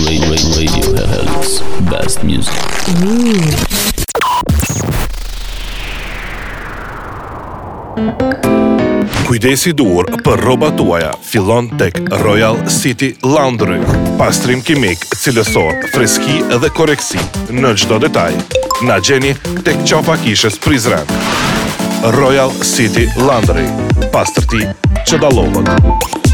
Radiohead's best music. Kujdesi dur për rrobat tuaja fillon tek Royal City Laundry. Pastrim kimik, cilësor, freski dhe korreksi në çdo detaj. Na gjeni tek qafa kishës Prizren. Royal City Laundry. Pastërti që dallohet.